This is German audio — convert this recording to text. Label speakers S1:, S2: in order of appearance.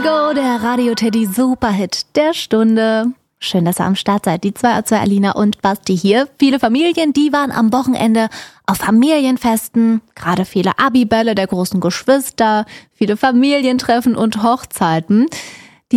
S1: Go, der Radio Teddy Superhit der Stunde. Schön, dass ihr am Start seid. Die 2 Alina und Basti hier. Viele Familien, die waren am Wochenende auf Familienfesten. Gerade viele Abibälle der großen Geschwister, viele Familientreffen und Hochzeiten.